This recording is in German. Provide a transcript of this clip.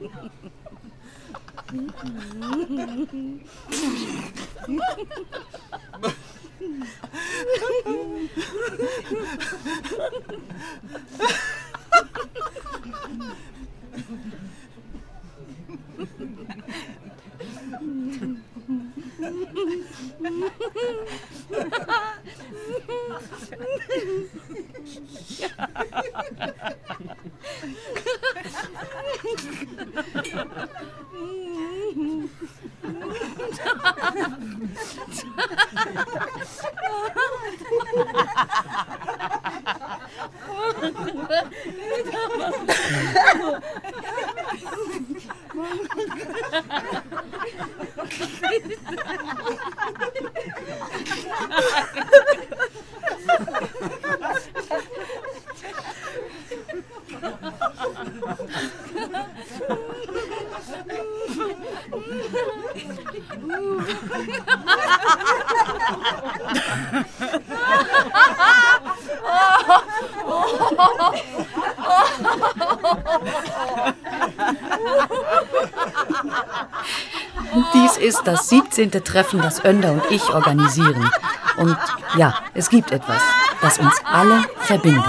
Dies ist das 17. Treffen, das Önder und ich organisieren. Und ja, es gibt etwas, das uns alle verbindet.